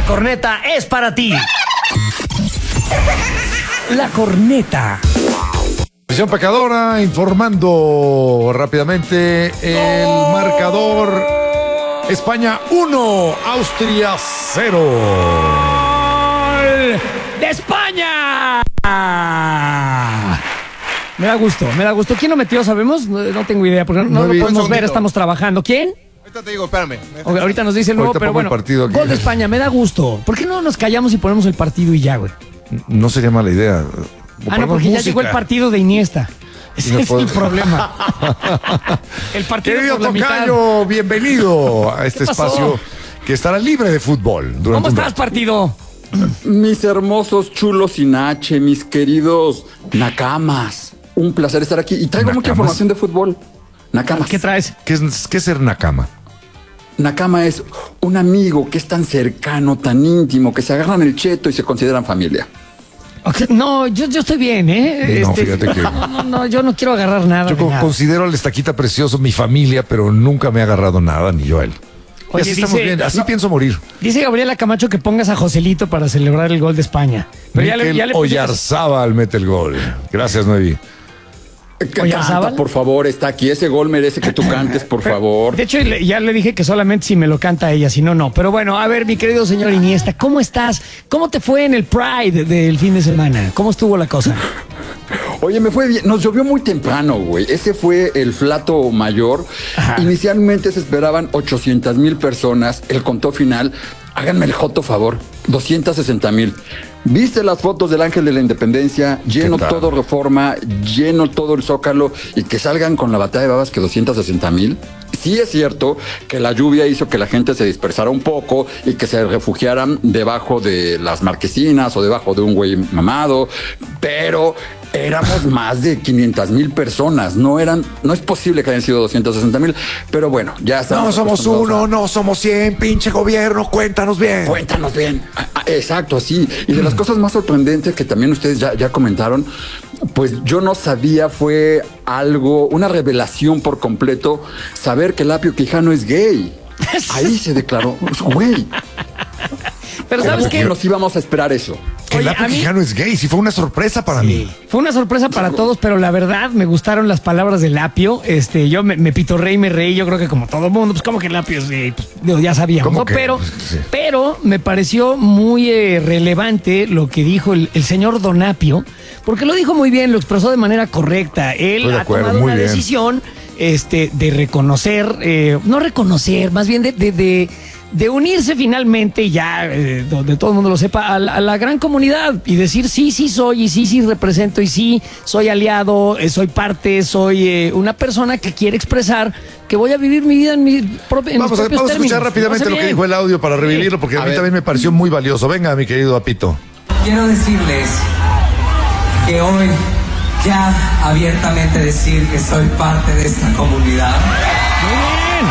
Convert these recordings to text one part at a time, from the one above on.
corneta es para ti. La corneta. Visión Pecadora informando rápidamente el marcador. España 1, Austria 0. ¡Gol de España! Me da gusto. ¿Quién lo metió? ¿Sabemos? No tengo idea, porque no lo podemos ver, estamos trabajando. ¿Quién? Ahorita te digo, espérame. Ahorita nos dice el nuevo, pero bueno. Gol de España, me da gusto. ¿Por qué no nos callamos y ponemos el partido y ya, güey? No sería mala idea. No, porque ya llegó el partido de Iniesta. Ese es el problema. El partido Querido por la Tocayo, mitad. bienvenido a este espacio que estará libre de fútbol. ¿Cómo estás, partido? Mis hermosos chulos sin H, mis queridos nakamas. Un placer estar aquí. Y traigo mucha información de fútbol. Nakamas. ¿Qué traes? ¿Qué es ser nakama? Nakama es un amigo que es tan cercano, tan íntimo, que se agarran el cheto y se consideran familia. Okay, no, yo estoy bien, ¿eh? No, fíjate que... No, yo no quiero agarrar nada. Yo considero al Estaquita Precioso mi familia, pero nunca me ha agarrado nada, ni yo a él. Oye, así estamos bien, así pienso morir. Dice Gabriela Camacho que pongas a Joselito para celebrar el gol de España. Pero Mikel Oyarzábal mete el gol. Gracias, Noevi. Canta, por favor, está aquí. Ese gol merece que tú cantes, por favor. De hecho, ya le dije que solamente si me lo canta ella, si no, no. Pero bueno, a ver, mi querido señor Iniesta, ¿cómo estás? ¿Cómo te fue en el Pride del fin de semana? ¿Cómo estuvo la cosa? Oye, me fue bien. Nos llovió muy temprano, güey. Ese fue el flato mayor. Ajá. Inicialmente se esperaban 800,000 personas. El conteo final, háganme el joto favor, 260,000. ¿Viste las fotos del Ángel de la Independencia? Lleno todo Reforma, lleno todo el Zócalo, y que salgan con la batalla de babas que 260,000. Sí es cierto que la lluvia hizo que la gente se dispersara un poco y que se refugiaran debajo de las marquesinas o debajo de un güey mamado, pero éramos más de 500,000 personas. No es posible que hayan sido 260,000, pero bueno, ya estamos. No somos uno, no somos 100, pinche gobierno, cuéntanos bien. Cuéntanos bien. Exacto, sí. Y de las cosas más sorprendentes que también ustedes ya comentaron, pues yo no sabía, fue algo, una revelación por completo, saber que Lapio Quijano es gay. Ahí se declaró, güey. Pero ¿sabes qué? Nos íbamos a esperar eso. Que Lapio Quijano es gay, sí fue una sorpresa para mí. Fue una sorpresa para todos, pero la verdad me gustaron las palabras de Lapio. Yo me pitorré y me reí, yo creo que como todo mundo, pues como que Lapio es gay, pues, ya sabíamos, ¿no? Pero me pareció muy relevante lo que dijo el señor Donapio, porque lo dijo muy bien, lo expresó de manera correcta. Él ha tomado una decisión de reconocer, no reconocer, más bien de unirse finalmente, ya donde todo el mundo lo sepa, a la gran comunidad y decir sí soy, y sí represento, y sí soy aliado, soy parte, soy una persona que quiere expresar que voy a vivir mi vida en mis propios Vamos a escuchar rápidamente lo que dijo el audio para revivirlo, porque a mí también me pareció muy valioso. Venga, mi querido Apito. Quiero decirles que hoy ya abiertamente decir que soy parte de esta comunidad. Muy bien.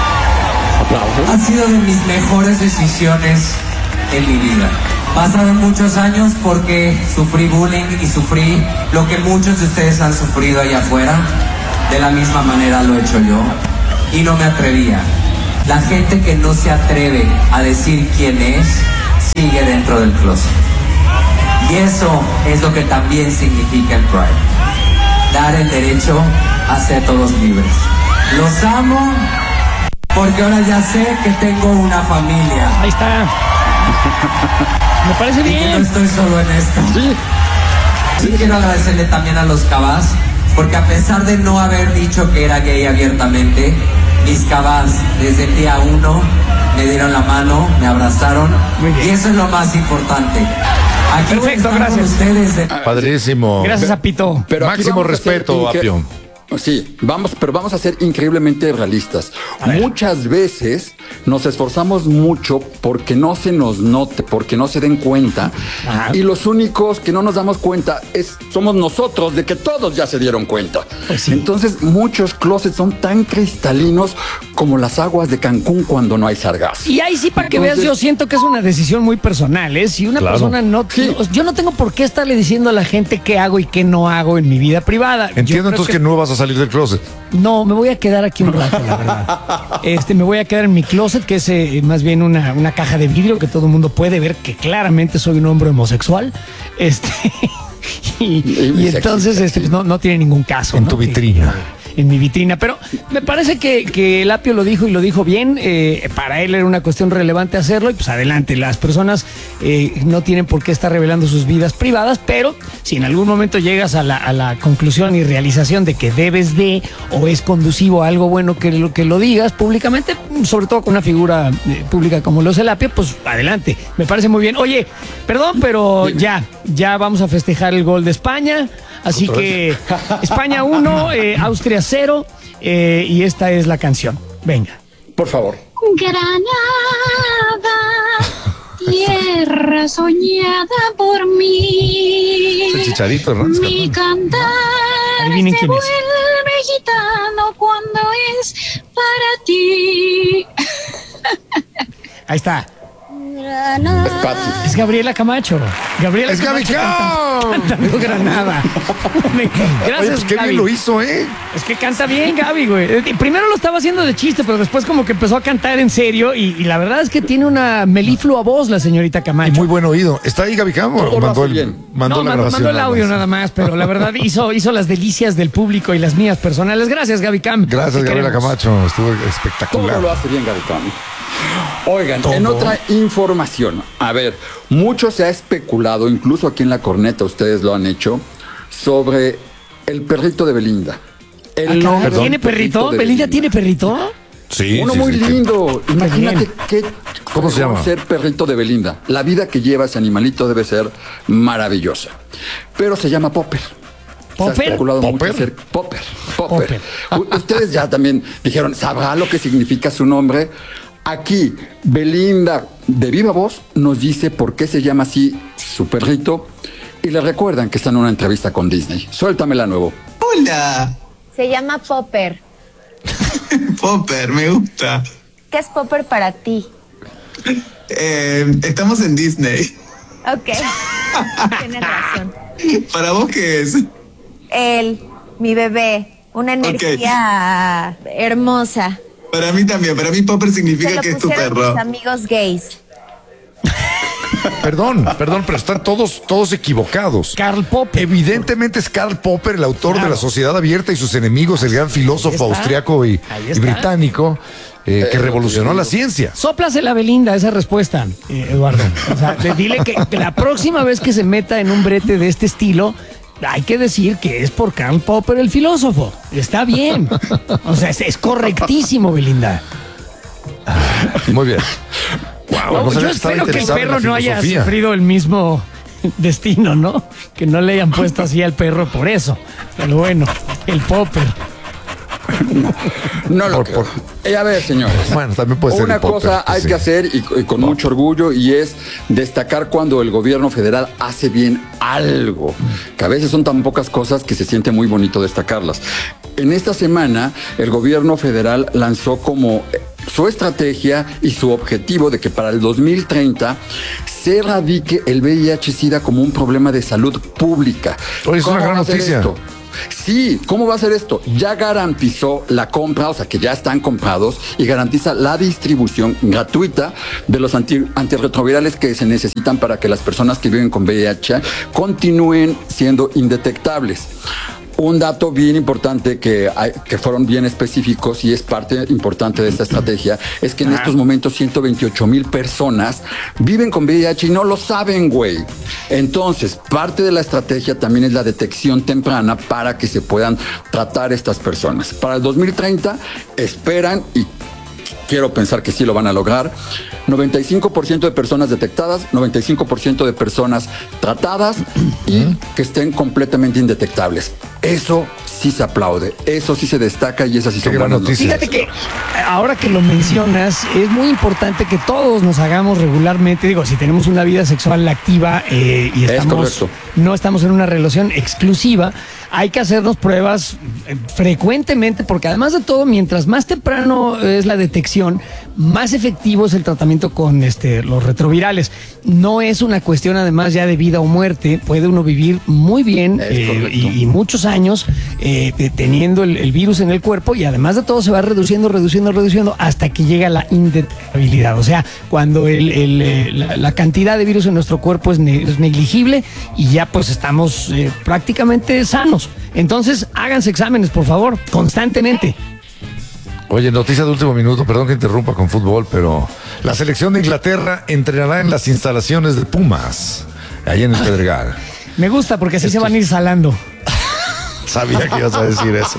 Ha sido de mis mejores decisiones en mi vida. Pasaron muchos años porque sufrí bullying y sufrí lo que muchos de ustedes han sufrido allá afuera. De la misma manera lo he hecho yo y no me atrevía. La gente que no se atreve a decir quién es, sigue dentro del closet. Y eso es lo que también significa el Pride. Dar el derecho a ser todos libres. Los amo. Porque ahora ya sé que tengo una familia. Ahí está. Me parece bien. Y que no estoy solo en esto. Sí, quiero agradecerle también a los Cabas, porque a pesar de no haber dicho que era gay abiertamente, mis Cabas desde el día 1 me dieron la mano, me abrazaron. Y eso es lo más importante. Aquí perfecto, gracias. Ustedes Padrísimo. Gracias, Apito. Pero máximo respeto, Apio. Sí, pero vamos a ser increíblemente realistas. Muchas veces nos esforzamos mucho porque no se nos note, porque no se den cuenta. Ajá. Y los únicos que no nos damos cuenta somos nosotros, de que todos ya se dieron cuenta. Pues sí. Entonces, muchos closets son tan cristalinos como las aguas de Cancún cuando no hay sargazo. Y ahí sí, para que veas, yo siento que es una decisión muy personal, ¿eh? Si una persona yo no tengo por qué estarle diciendo a la gente qué hago y qué no hago en mi vida privada. Entiendo entonces que no vas a salir del closet? No, me voy a quedar aquí un rato, la verdad. Me voy a quedar en mi closet, que es más bien una caja de vidrio que todo el mundo puede ver que claramente soy un hombre homosexual. Y entonces pues no tiene ningún caso. En tu vitrina. En mi vitrina, pero me parece que el Apio lo dijo y lo dijo bien. Para él era una cuestión relevante hacerlo y pues adelante, las personas no tienen por qué estar revelando sus vidas privadas, pero si en algún momento llegas a la conclusión y realización de que debes de o es conducivo a algo bueno que lo digas públicamente, sobre todo con una figura pública como lo es el Apio, pues adelante, me parece muy bien. Oye, perdón, pero ya vamos a festejar el gol de España. Así que España 1, Austria 0, y esta es la canción. Venga. Por favor. Granada, tierra soñada por mí. Es el Chicharito, ¿no? Mi cantar Adivinen se quién es. vuelve gitano cuando es para ti. Ahí está. Granada. Es Pati. Es Gabriela Camacho. ¡Es Gaby Cantando Granada. Gracias, Oye, pues qué Gaby. bien lo hizo, ¿eh? Es que canta bien, Gaby, güey. Primero lo estaba haciendo de chiste, pero después como que empezó a cantar en serio y la verdad es que tiene una meliflua voz la señorita Y Camacho. muy buen oído. ¿Está ahí Gaby Cam o Todo lo mandó hace bien. mandó la grabación? mandó el audio nada más, pero la verdad hizo las delicias del público y las mías personales. Gracias, Gaby Cam. Gracias, Te Gabriela queremos. Camacho. Estuvo Todo espectacular. lo hace bien, Garitón. Oigan, Todo. en otra información, a ver, mucho se ha especulado, incluso aquí en La Corneta ustedes lo han hecho, sobre el perrito de Belinda. El nombre del ¿Tiene perrito? de ¿Belinda tiene perrito? Sí, Uno sí, muy sí, lindo. Imagínate bien. qué ¿Cómo se llama? ser perrito de Belinda. La vida que lleva ese animalito debe ser maravillosa. Pero se llama Popper. ¿Popper? Se ha especulado mucho ¿Popper? hacer Popper. Popper. Ustedes ya también dijeron, ¿sabrá lo que significa su nombre? Aquí, Belinda, de viva voz, nos dice por qué se llama así su perrito. Y le recuerdan que está en una entrevista con Disney. Suéltamela nuevo. Hola, Se llama Popper. Popper, me gusta. ¿Qué es Popper para ti? Estamos en Disney. Ok. Tienes razón. ¿Para vos qué es? Él, mi bebé, una energía hermosa. Para mí también. Para mí Popper Se significa lo que es tu pusieron perro. mis amigos gays. Perdón, pero están todos equivocados. Karl Popper. Evidentemente es Karl Popper, el autor Claro. de La Sociedad Abierta y sus enemigos, el gran filósofo Ahí está. austriaco y Ahí está. británico que revolucionó la ciencia. Sóplase la Belinda esa respuesta, Eduardo. O sea, dile que la próxima vez que se meta en un brete de este estilo, hay que decir que es por Karl Popper, el filósofo. Está bien. O sea, es correctísimo, Belinda. Muy bien. No, yo espero que el perro no haya sufrido el mismo destino, ¿no? Que no le hayan puesto así al perro por eso. Pero bueno, el Popper. No lo creo. A ver, señores. Bueno, también puede ser Una el Popper, cosa pues hay sí. que hacer y con mucho orgullo y es destacar cuando el gobierno federal hace bien algo, que a veces son tan pocas cosas que se siente muy bonito destacarlas. En esta semana el gobierno federal lanzó como su estrategia y su objetivo de que para el 2030 se erradique el VIH-Sida como un problema de salud pública. Oye, es una ¿Cómo gran va a ser noticia. esto? Sí, ¿cómo va a ser esto? Ya garantizó la compra, o sea que ya están comprados y garantiza la distribución gratuita de los antirretrovirales que se necesitan para que las personas que viven con VIH continúen siendo indetectables. Un dato bien importante que fueron bien específicos y es parte importante de esta estrategia es que en estos momentos 128,000 personas viven con VIH y no lo saben, güey. Entonces, parte de la estrategia también es la detección temprana para que se puedan tratar estas personas. Para el 2030 esperan y quiero pensar que sí lo van a lograr. 95% de personas detectadas, 95% de personas tratadas y que estén completamente indetectables. Eso sí se aplaude, eso sí se destaca y esas sí Qué son gran buenas noticia. noticias. Fíjate que ahora que lo mencionas, es muy importante que todos nos hagamos regularmente, digo, si tenemos una vida sexual activa y correcto. no estamos en una relación exclusiva, hay que hacernos pruebas frecuentemente, porque además de todo, mientras más temprano es la detección, más efectivo es el tratamiento con los retrovirales. No es una cuestión además ya de vida o muerte, puede uno vivir muy bien y muchos años teniendo el virus en el cuerpo, y además de todo se va reduciendo hasta que llega la indetectabilidad. O sea, cuando la cantidad de virus en nuestro cuerpo es negligible y ya pues estamos prácticamente sanos. Entonces háganse exámenes, por favor, constantemente. Oye, noticia de último minuto, perdón que interrumpa con fútbol, pero la selección de Inglaterra entrenará en las instalaciones de Pumas, ahí en el Pedregal. Me gusta porque así se van a ir salando. Sabía que ibas a decir eso.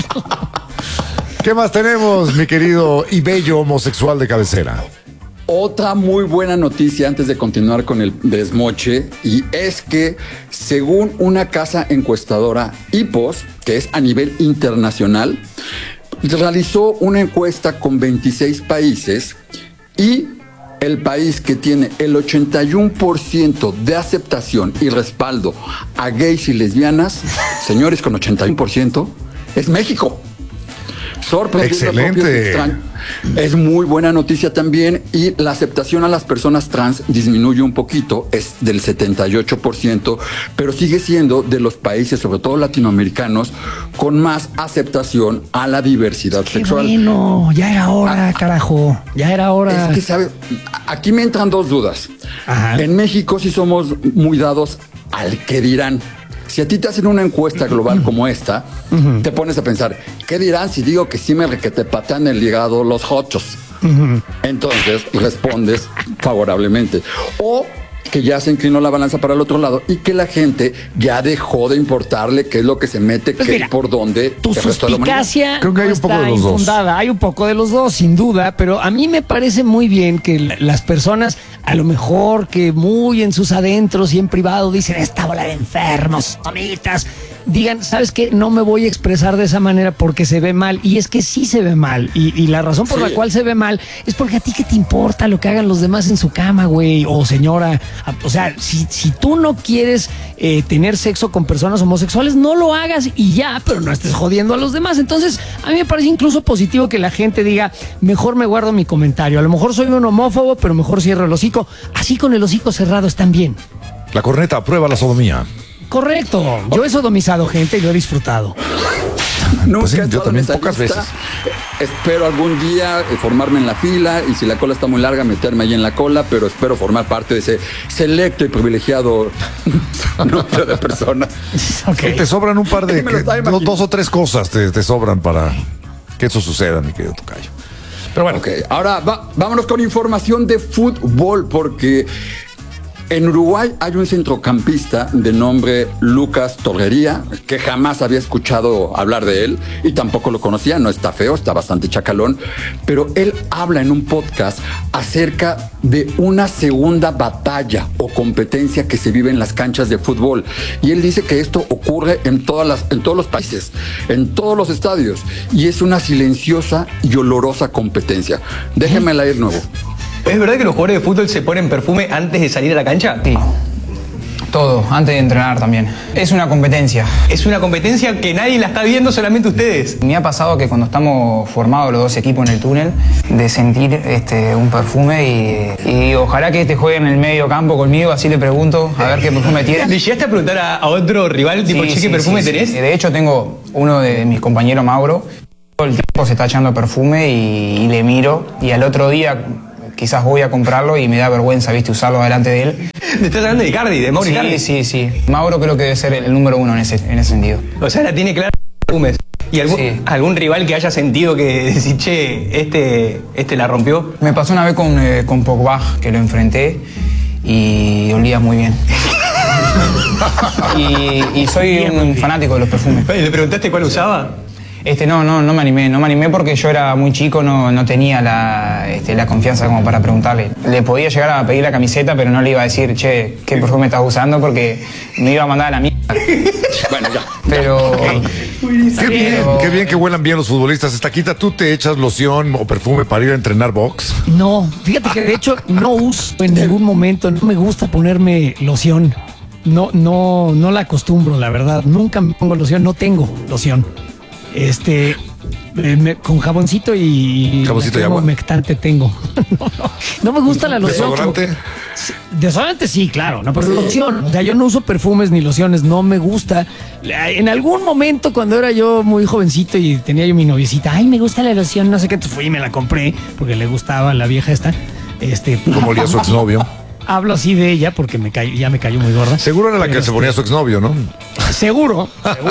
¿Qué más tenemos, mi querido y bello homosexual de cabecera? Otra muy buena noticia antes de continuar con el desmoche, y es que según una casa encuestadora Ipsos, que es a nivel internacional, realizó una encuesta con 26 países y el país que tiene el 81% de aceptación y respaldo a gays y lesbianas, señores, con 81%, es México. Excelente. Es muy buena noticia también, y la aceptación a las personas trans disminuye un poquito, es del 78%, pero sigue siendo de los países, sobre todo latinoamericanos, con más aceptación a la diversidad sexual. Bueno, ya era hora, carajo, ya era hora. Es que, ¿sabe? Aquí me entran dos dudas. Ajá. En México sí somos muy dados al que dirán. Si a ti te hacen una encuesta global como esta, te pones a pensar, ¿qué dirán si digo que sí me requetepatean el hígado los hochos? Entonces respondes favorablemente. O que ya se inclinó la balanza para el otro lado y que la gente ya dejó de importarle qué es lo que se mete, pues qué mira, y por dónde. Tu suspicacia creo que hay no un poco está de los dos. infundada. Hay un poco de los dos, sin duda, pero a mí me parece muy bien que las personas, a lo mejor que muy en sus adentros y en privado dicen, esta bola de enfermos, tomitas, digan, ¿sabes qué? No me voy a expresar de esa manera porque se ve mal. Y es que sí se ve mal. Y la razón por la cual se ve mal es porque a ti qué te importa lo que hagan los demás en su cama, güey, o señora. O sea, si tú no quieres tener sexo con personas homosexuales, no lo hagas y ya, pero no estés jodiendo a los demás. Entonces, a mí me parece incluso positivo que la gente diga, mejor me guardo mi comentario. A lo mejor soy un homófobo, pero mejor cierro el hocico. Así con el hocico cerrado están bien. La corneta aprueba la sodomía. Correcto. Yo he sodomizado gente y lo he disfrutado. Nunca Pues sí, he yo estado también en esa pocas lista. veces. Espero algún día formarme en la fila, y si la cola está muy larga, meterme ahí en la cola, pero espero formar parte de ese selecto y privilegiado número de personas. Okay. Te sobran un par de... Me lo estaba imaginando. dos o tres cosas te sobran para que eso suceda, mi querido tocayo. Pero bueno. Ok, ahora vámonos con información de fútbol, porque en Uruguay hay un centrocampista de nombre Lucas Torrería, que jamás había escuchado hablar de él y tampoco lo conocía. No está feo, está bastante chacalón, pero él habla en un podcast acerca de una segunda batalla o competencia que se vive en las canchas de fútbol, y él dice que esto ocurre en todos los países, en todos los estadios, y es una silenciosa y olorosa competencia. Déjenmela ir nuevo. ¿Es verdad que los jugadores de fútbol se ponen perfume antes de salir a la cancha? Sí. Todo, antes de entrenar también. Es una competencia. Es una competencia que nadie la está viendo, solamente ustedes. Me ha pasado que cuando estamos formados los dos equipos en el túnel, de sentir un perfume y ojalá que juegue en el medio campo conmigo, así le pregunto a ver qué perfume tiene. ¿Le llegaste a preguntar a otro rival, tipo, che, qué perfume tenés? Sí. De hecho, tengo uno de mis compañeros, Mauro, todo el tiempo se está echando perfume y le miro, y al otro día quizás voy a comprarlo y me da vergüenza, viste, usarlo delante de él. ¿Te estás hablando de Icardi, de Mauro Icardi? Sí. Mauro creo que debe ser el número uno en ese sentido. O sea, la tiene clara perfumes. ¿Y algún rival que haya sentido que decir, che, este la rompió? Me pasó una vez con Pogba, que lo enfrenté y olía muy bien. y soy un fanático de los perfumes. ¿Le preguntaste cuál usaba? No me animé porque yo era muy chico, no tenía la confianza como para preguntarle. Le podía llegar a pedir la camiseta, pero no le iba a decir, che, ¿qué perfume estás usando? Porque me iba a mandar a la mierda. Bueno, ya. Pero... Okay. Qué bien que huelan bien los futbolistas. Estaquita, ¿tú te echas loción o perfume para ir a entrenar box? No, fíjate que de hecho no uso en ningún momento, no me gusta ponerme loción. No la acostumbro, la verdad. Nunca me pongo loción, no tengo loción. Con jaboncito y jaboncito y agua. Humectante tengo. No me gusta la loción. ¿Desodorante? Desodorante sí, claro, no, pero loción. O sea, yo no uso perfumes ni lociones, no me gusta. En algún momento, cuando era yo muy jovencito y tenía yo mi noviecita, ay, me gusta la loción, no sé qué, fui y me la compré porque le gustaba a la vieja esta. ¿Cómo olía su exnovio? Hablo así de ella porque ya me cayó muy gorda. Seguro era la que se ponía su exnovio, ¿no? Seguro.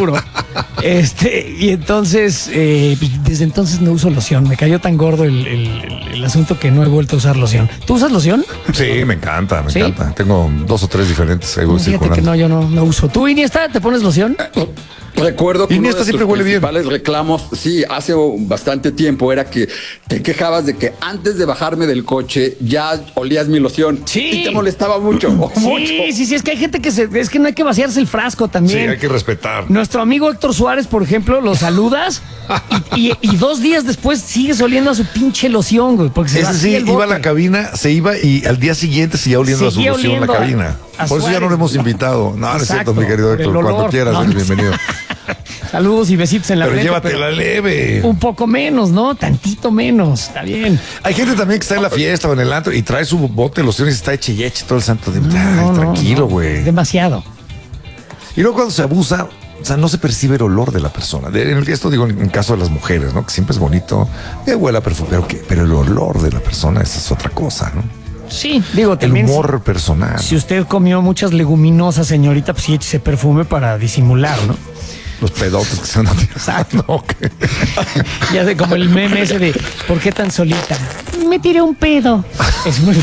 Y entonces, desde entonces no uso loción. Me cayó tan gordo el asunto que no he vuelto a usar loción. ¿Tú usas loción? Sí, me encanta, me encanta. Tengo 2 o 3 diferentes. Fíjate que no, yo no uso. ¿Tú, Iniesta, te pones loción? Recuerdo que Iniesta siempre huele bien. Los principales reclamos, sí, hace bastante tiempo, era que te quejabas de que antes de bajarme del coche ya olías mi loción. Sí. Y te molestaba mucho. Sí, es que hay gente es que no hay que vaciarse el frasco también. Sí, hay que respetar. Nuestro amigo Héctor Suárez, por ejemplo, lo saludas y 2 días después sigues oliendo a su pinche loción, güey. Porque Ese sí, iba a la cabina, se iba y al día siguiente seguía oliendo a su loción en la cabina. Por eso ya no lo hemos invitado. No, es cierto, mi querido Héctor. Cuando quieras, bienvenido. Saludos y besitos en la frente. Llévatela leve. Un poco menos, ¿no? Tantito menos. Está bien. Hay gente también que está en la fiesta o en el antro y trae su bote de lociones y está heche y eche todo el santo día. Tranquilo, güey. Es demasiado. Y luego cuando se abusa, o sea, no se percibe el olor de la persona. Esto digo en caso de las mujeres, ¿no? Que siempre es bonito, huele a perfume, pero el olor de la persona, esa es otra cosa, ¿no? Sí, digo, también. El humor personal. Si usted comió muchas leguminosas, señorita, pues sí, échese perfume para disimular, ¿no? Los pedotes que se andan. Exacto. No, ya sé, como el meme ese de ¿por qué tan solita? Me tiré un pedo. Es muy...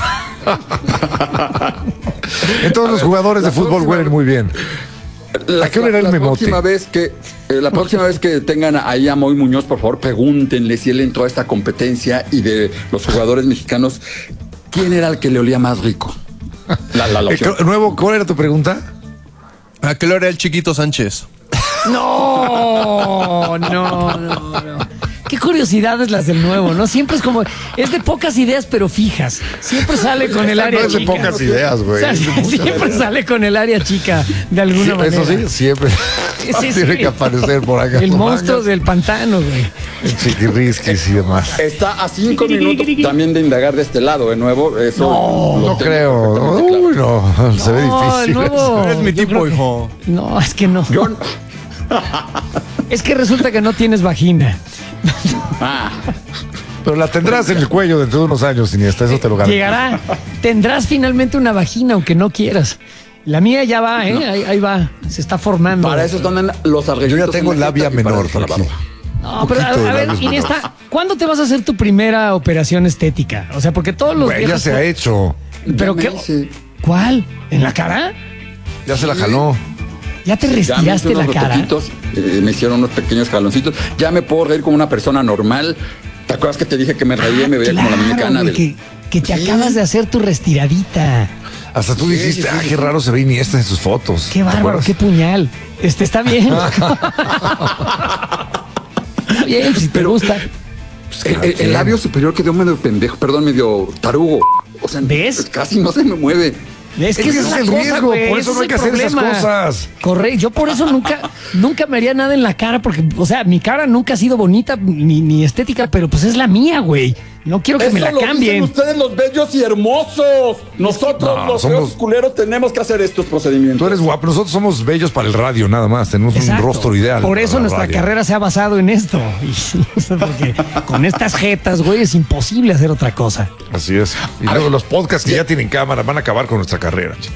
Entonces los jugadores de fútbol huelen muy bien. ¿A qué hora era el memote? La próxima vez que tengan ahí a Moy Muñoz, por favor, pregúntenle si él entró a esta competencia y de los jugadores mexicanos, ¿quién era el que le olía más rico? La loción. Nuevo, ¿cuál era tu pregunta? ¿A qué hora era el Chiquito Sánchez? No. Qué curiosidades las del nuevo, ¿no? Siempre es como, es de pocas ideas pero fijas. Siempre sale con el área chica. No es de pocas ideas, güey. O sea, siempre sale con el área chica de alguna manera. Eso sí, siempre. Tiene que aparecer por acá. El monstruo del pantano, güey. El chiquirrisquis y demás. Está a 5 minutos también de indagar de este lado, de nuevo. Eso no creo. Uy, no, se ve difícil. No es mi tipo, hijo. No, es que no. Es que resulta que no tienes vagina. Pero la tendrás en el cuello dentro de unos años, Iniesta, eso te lo garantizo. Llegará. Tendrás finalmente una vagina, aunque no quieras. La mía ya va, ¿eh? No. Ahí va. Se está formando. Para eso están los arreglos. Yo ya tengo labia menor. No, pero a ver, Iniesta, ¿cuándo te vas a hacer tu primera operación estética? O sea, porque todos los días ya se ha hecho. ¿Pero qué? ¿Cuál? ¿En la cara? Ya se la jaló. ¿Ya te restiraste la cara? Me hicieron unos pequeños jaloncitos. Ya me puedo reír como una persona normal. ¿Te acuerdas que te dije que me reía y me veía como la mexicana? Que te acabas de hacer tu restiradita. Hasta tú dijiste, qué raro se ve Iniesta en sus fotos. Qué bárbaro, qué puñal. Está bien. Bien, si te gusta. El labio superior quedó medio pendejo, perdón, medio tarugo. O sea, ¿ves? Casi no se me mueve. Es que ese es el riesgo, por eso no hay que hacer esas cosas. Correcto, yo por eso nunca me haría nada en la cara, porque, o sea, mi cara nunca ha sido bonita ni estética, pero pues es la mía, güey. No quiero que me la cambien. Ustedes los bellos y hermosos. Nosotros los feos culeros tenemos que hacer estos procedimientos. Tú eres guapo, nosotros somos bellos para el radio, nada más. Tenemos un rostro ideal. Por eso nuestra carrera se ha basado en esto. Porque con estas jetas, güey, es imposible hacer otra cosa. Así es. Y luego los podcasts que ya tienen cámara van a acabar con nuestra carrera.